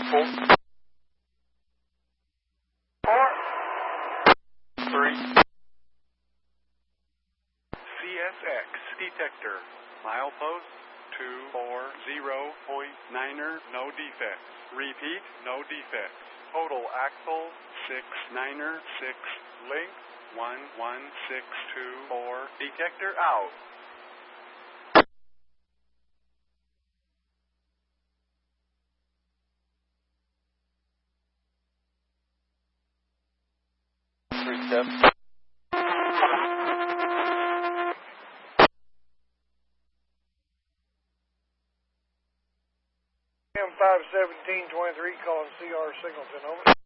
CSX detector. Milepost 240.9er, no defects. Repeat, no defects. Total axle 6.9er, 6. Length 11624. Detector out. Step. M51723 calling CR Singleton, over.